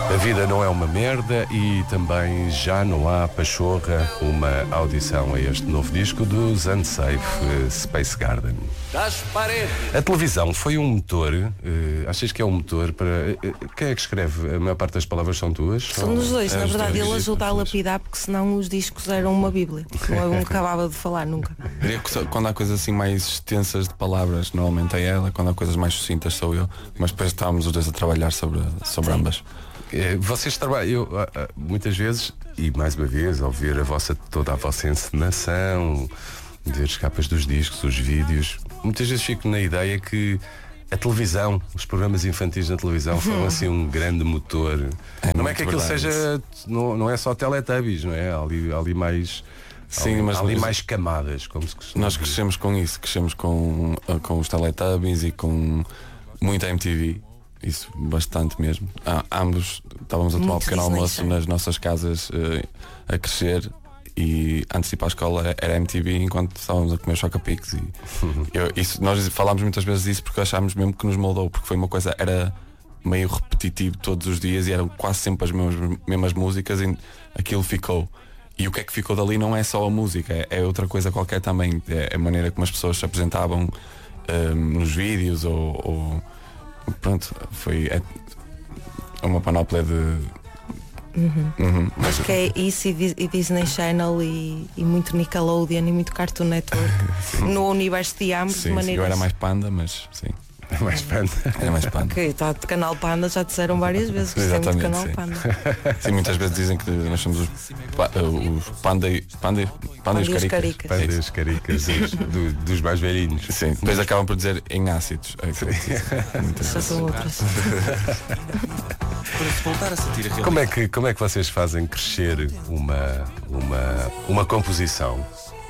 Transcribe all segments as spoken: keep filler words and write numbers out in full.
A vida não é uma merda e também já não há pachorra, uma audição a este novo disco dos Unsafe Space Garden. A televisão foi um motor, uh, achas que é um motor para... Uh, quem é que escreve? A maior parte das palavras são tuas? São dos dois, é, na verdade ele ajuda a lapidar, porque senão os discos eram uma bíblia. Eu não acabava de falar nunca. Quando há coisas assim mais extensas de palavras, normalmente é ela, quando há coisas mais sucintas sou eu, mas depois estávamos os dois a trabalhar sobre, sobre ambas. Vocês trabalham, eu, muitas vezes, e mais uma vez, ao ver a vossa, toda a vossa encenação, ver as capas dos discos, os vídeos, muitas vezes fico na ideia que a televisão, os programas infantis na televisão foram assim um grande motor. É, não é que aquilo seja, não, não é só Teletubbies, não é? Há ali, há ali mais... Sim, ali, mas ali mais camadas, como se costuma nós crescemos com isso, crescemos com, com os Teletubbies e com muita M T V. Isso, bastante mesmo. Ah, ambos estávamos a tomar um pequeno almoço nas nossas casas uh, a crescer e antes de ir para a escola era M T V enquanto estávamos a comer choca-pics e eu, isso, nós falámos muitas vezes disso porque achámos mesmo que nos moldou, porque foi uma coisa, era meio repetitivo todos os dias e eram quase sempre as mesmas, mesmas músicas e aquilo ficou. E o que é que ficou dali não é só a música, é, é outra coisa qualquer também, é a maneira como as pessoas se apresentavam um, nos vídeos ou, ou pronto, foi é uma panóplia de uhum. Uhum. Acho que é isso e, e Disney Channel e, e muito Nickelodeon e muito Cartoon Network no universo de ambos. Sim, de maneiras... sim, eu era mais Panda, mas sim. Era mais Panda. Era mais Panda. Ok, está de canal Panda, já disseram várias vezes que é muito canal sim. Panda. Sim, muitas vezes dizem que nós somos os, pa, os Panda, panda, panda, panda e os caricas. Panda e os caricas dos, do, dos mais velhinhos. Sim, depois acabam por dizer em ácidos. Já são outras. Como é que, como é que vocês fazem crescer uma, uma, uma composição?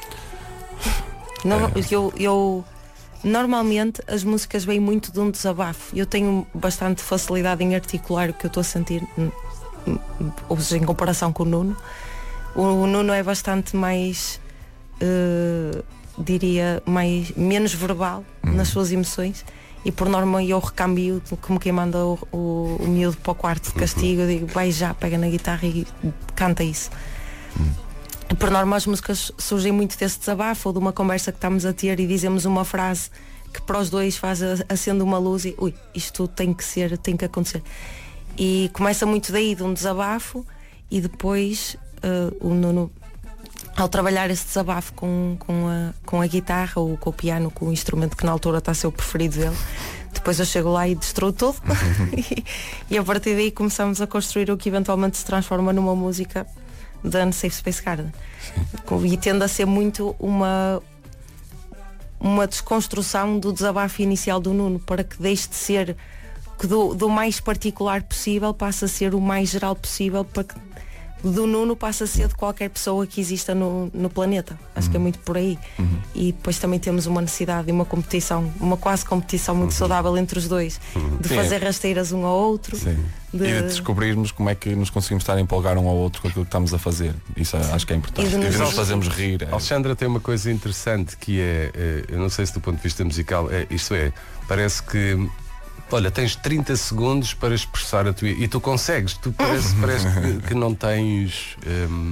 Não, eu, eu normalmente as músicas vêm muito de um desabafo. Eu tenho bastante facilidade em articular o que eu estou a sentir, ou seja, em comparação com o Nuno. O Nuno é bastante mais, uh, diria, mais, menos verbal uhum. nas suas emoções. E por norma eu recambio, como quem manda o, o, o miúdo para o quarto de castigo, eu digo, vai já, pega na guitarra e canta isso. Uhum. E por norma as músicas surgem muito desse desabafo ou de uma conversa que estamos a ter e dizemos uma frase que para os dois faz acender uma luz e ui, isto tem que ser, tem que acontecer. E começa muito daí, de um desabafo, e depois uh, o Nuno, ao trabalhar esse desabafo com, com, a, com a guitarra ou com o piano, com o instrumento que na altura está a ser o preferido dele, depois eu chego lá e destruo tudo e, e a partir daí começamos a construir o que eventualmente se transforma numa música da Unsafe Space Garden. Sim. E tende a ser muito uma uma desconstrução do desabafo inicial do Nuno, para que deixe de ser que do, do mais particular possível passe a ser o mais geral possível, para que do Nuno passa a ser de qualquer pessoa que exista no, no planeta. Acho uhum. que é muito por aí. Uhum. E depois também temos uma necessidade de uma competição, uma quase competição muito uhum. saudável entre os dois, uhum. de Sim. fazer rasteiras um ao outro. Sim. De... E de descobrirmos como é que nos conseguimos estar a empolgar um ao outro com aquilo que estamos a fazer. Isso Sim. acho que é importante. E, de e nós fazemos rir. É... Alexandra tem uma coisa interessante que é, é, eu não sei se do ponto de vista musical, é, isto é, parece que olha, tens trinta segundos para expressar a tua... E tu consegues, tu parece, parece que, que não tens um,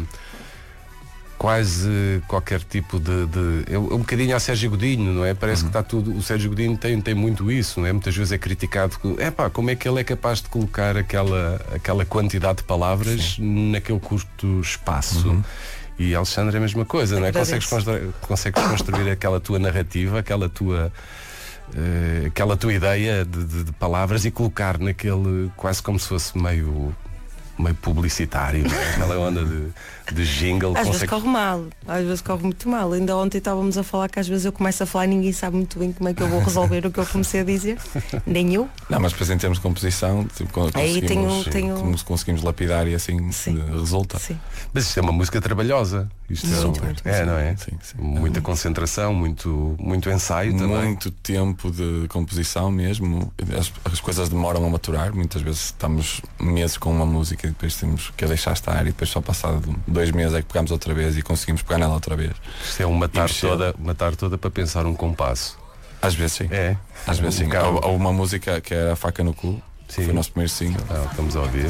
quase qualquer tipo de... de é um bocadinho a Sérgio Godinho, não é? Parece uhum. que está tudo... O Sérgio Godinho tem, tem muito isso, não é? Muitas vezes é criticado. É pá, como é que ele é capaz de colocar aquela, aquela quantidade de palavras Sim. naquele curto espaço? Uhum. E Alexandre é a mesma coisa, não é? Consegues construir, consegues construir aquela tua narrativa, aquela tua... Uh, aquela tua ideia de, de, de palavras e colocar naquele quase como se fosse meio meio publicitário, né? Aquela onda de, de jingle. Às consegue... vezes corre mal, às vezes corre muito mal. Ainda ontem estávamos a falar que às vezes eu começo a falar e ninguém sabe muito bem como é que eu vou resolver o que eu comecei a dizer. Nem eu. Não, mas depois em termos de composição, tipo, conseguimos, Aí tenho, tenho... conseguimos lapidar e assim sim, resulta. Sim. Mas isto é uma música trabalhosa. Isto muito, é, muito, é não é? Sim, sim. Muita concentração, muito, muito ensaio também. Muito tempo de composição mesmo. As, as coisas demoram a maturar. Muitas vezes estamos meses com uma música e depois temos que a deixar estar e depois só passado dois meses é que pegamos outra vez e conseguimos pegar nela outra vez. Isto é uma tarde toda, uma tarde toda para pensar um compasso. Às vezes sim. É. Às vezes um sim. Há, há uma música que era a Faca no Cu, Sim. Foi o nosso primeiro single. Ah, estamos a ouvir.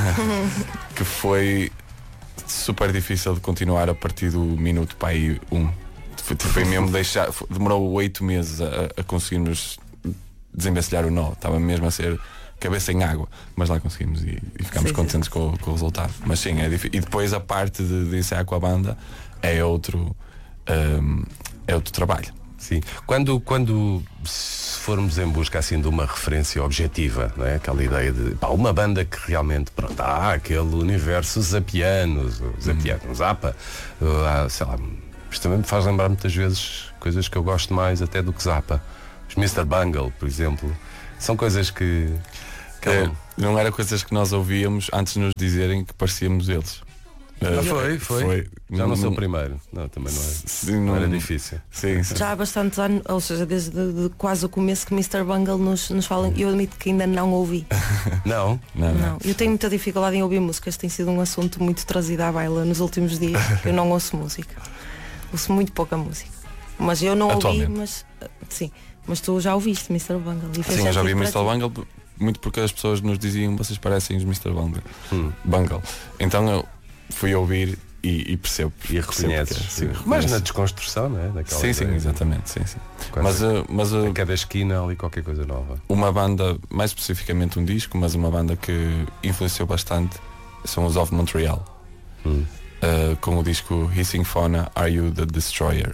Que foi super difícil de continuar a partir do minuto para aí um. Foi, foi mesmo deixar. Demorou oito meses a, a conseguirmos desembencilhar o nó. Estava mesmo a ser cabeça em água. Mas lá conseguimos e, e ficámos sim, contentes sim. Com, com o resultado. Mas sim, é difícil. E depois a parte de, de ensaiar com a banda é outro, um, é outro trabalho. Sim. Quando, quando se formos em busca assim de uma referência objetiva, não é? Aquela ideia de pá, uma banda que realmente pronto, há aquele universo zapiano, zapiano, hum. Zappa, uh, sei lá, isto também me faz lembrar muitas vezes coisas que eu gosto mais até do que Zappa. Os mister Bungle, por exemplo, são coisas que, que é, não eram coisas que nós ouvíamos antes de nos dizerem que parecíamos eles. Uh, foi, foi, foi. Já não sou o primeiro. Não, também não, é, sim, não, não era difícil. Sim, sim. Já há bastantes anos, ou seja, desde de, de quase o começo que mister Bungle nos, nos fala. Eu admito que ainda não ouvi. Não? Não, não. não. Eu tenho muita dificuldade em ouvir músicas. Tem sido um assunto muito trazido à baila nos últimos dias. Eu não ouço música. Ouço muito pouca música. Mas eu não ouvi, mas sim. Mas tu já ouviste mister Bungle? E sim, eu já ouvi mister Bungle muito porque as pessoas nos diziam vocês parecem os mister Bungle. Hum. Bungle. Então eu fui ouvir e, e percebo. E reconheces. É, sim, mas na desconstrução, não é? Naquela sim, sim, ideia, exatamente. Sim, sim. Mas, uh, mas uh, a cada esquina ali qualquer coisa nova. Uma banda, mais especificamente um disco, mas uma banda que influenciou bastante são os Of Montreal. Hum. Uh, com o disco Hissing Fauna, Are You the Destroyer?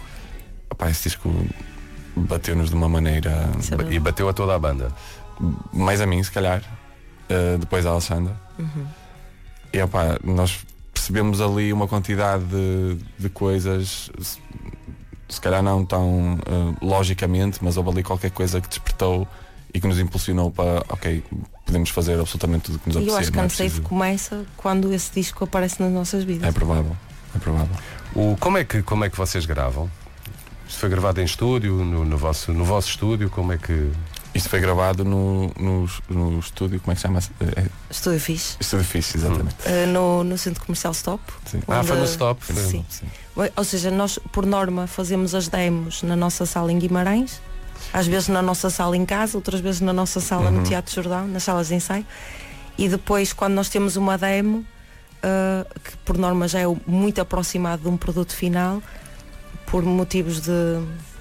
Opa, esse disco bateu-nos de uma maneira. E bateu a toda a banda. Mais a mim, se calhar. Uh, depois a Alexandra. Uhum. E opa, nós percebemos ali uma quantidade de, de coisas, se, se calhar não tão uh, logicamente, mas houve ali qualquer coisa que despertou e que nos impulsionou para, ok, podemos fazer absolutamente tudo o que nos apetecer. Eu acho que Unsafe preciso... começa quando esse disco aparece nas nossas vidas. É provável, é provável. O, como, é que, como é que vocês gravam? Isto foi gravado em estúdio, no, no, vosso, no vosso estúdio, como é que... Isto foi gravado no, no, no estúdio, como é que chama? É... Estúdio Fixe. Estúdio Fixe, exatamente. Uh, no, no Centro Comercial Stop. Sim. Ah, foi no Stop? Sim. Sim. Ou seja, nós, por norma, fazemos as demos na nossa sala em Guimarães, às vezes na nossa sala em casa, outras vezes na nossa sala uhum. no Teatro Jordão, nas salas de ensaio. E depois, quando nós temos uma demo, uh, que por norma já é muito aproximado de um produto final, por motivos de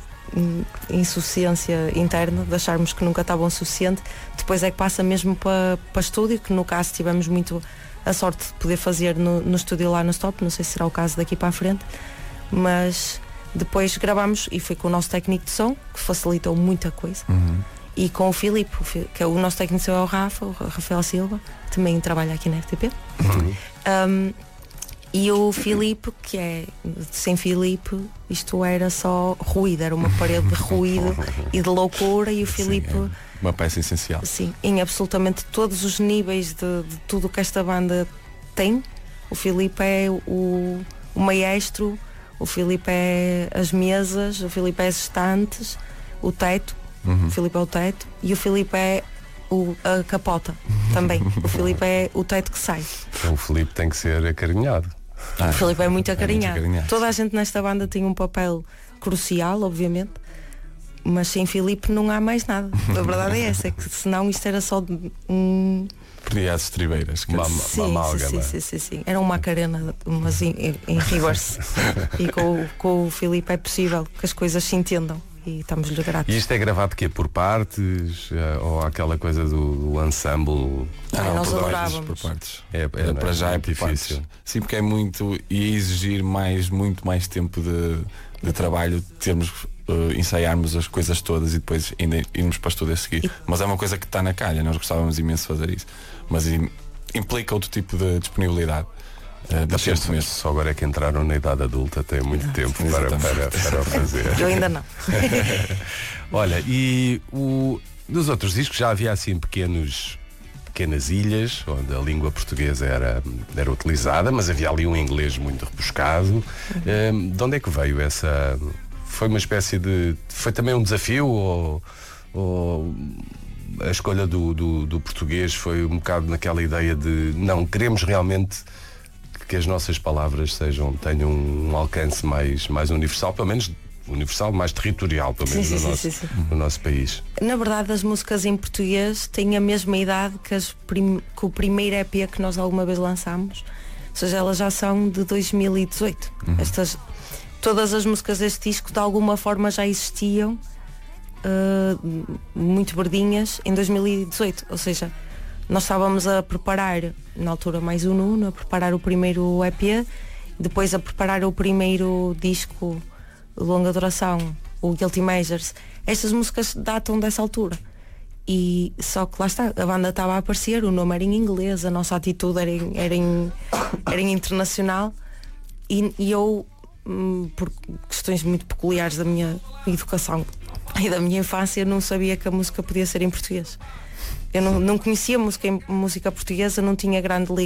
insuficiência interna, de acharmos que nunca está bom o suficiente, depois é que passa mesmo para, para estúdio, que no caso tivemos muito a sorte de poder fazer no, no estúdio lá no Stop, não sei se será o caso daqui para a frente, mas depois gravámos e foi com o nosso técnico de som, que facilitou muita coisa, uhum. e com o Filipe, que é o nosso técnico de som é o Rafa, o Rafael Silva, também trabalha aqui na R T P. Uhum. Um, E o Filipe, que é, sem Filipe, isto era só ruído, era uma parede de ruído e de loucura, e o Filipe... Sim, é uma peça essencial. Sim, em absolutamente todos os níveis de, de tudo que esta banda tem. O Filipe é o, o maestro, o Filipe é as mesas, o Filipe é as estantes, o teto, uhum. o Filipe é o teto, e o Filipe é o, a capota também. O Filipe é o teto que sai. Então o Filipe tem que ser acarinhado. Ah, o Filipe é muito acarinhado. É muito acarinhado. Toda a gente nesta banda tem um papel crucial, obviamente, mas sem Filipe não há mais nada. A verdade é essa, é que senão isto era só um... Perdia as estribeiras. Uma, sim, uma amálgama. Sim, sim, sim, sim. Era uma Macarena, mas em, em reverse. E com, com o Filipe é possível que as coisas se entendam. E estamos-lhe gratos. E isto é gravado quê? Por partes? Ou aquela coisa do, do ensemble? Ah, não, nós por adorávamos. Por partes. É, é, para é, já é muito difícil. Partes. Sim, porque é muito. E exigir mais, muito mais tempo de, de trabalho, termos, uh, ensaiarmos as coisas todas e depois ainda irmos para estúdio a seguir. E... Mas é uma coisa que está na calha, nós gostávamos imenso de fazer isso. Mas implica outro tipo de disponibilidade. Uh, Mas mesmo. Só agora é que entraram na idade adulta, tem muito tempo para, para, para o fazer. Eu ainda não. Olha, e o, nos outros discos já havia assim pequenos, pequenas ilhas onde a língua portuguesa era, era utilizada, mas havia ali um inglês muito rebuscado. Um, de onde é que veio essa... Foi uma espécie de... Foi também um desafio ou... ou a escolha do, do, do português foi um bocado naquela ideia de não, queremos realmente que as nossas palavras sejam, tenham um alcance mais, mais universal, pelo menos universal, mais territorial, pelo menos sim, sim, no, nosso, sim, sim. no nosso país. Na verdade, as músicas em português têm a mesma idade que, as prim... que o primeiro E P que nós alguma vez lançámos. Ou seja, elas já são de dois mil e dezoito. Uhum. Estas, todas as músicas deste disco de alguma forma já existiam, uh, muito verdinhas, em dois mil e dezoito. Ou seja, nós estávamos a preparar, na altura mais o Nuno, a preparar o primeiro E P, depois a preparar o primeiro disco de longa duração, o Guilty Measures. Estas músicas datam dessa altura. E só que lá está, a banda estava a aparecer, o nome era em inglês, a nossa atitude era em, era em, era em internacional, e, e eu, por questões muito peculiares da minha educação e da minha infância, não sabia que a música podia ser em português. Eu não, não conhecia música, música portuguesa, não tinha grande ligação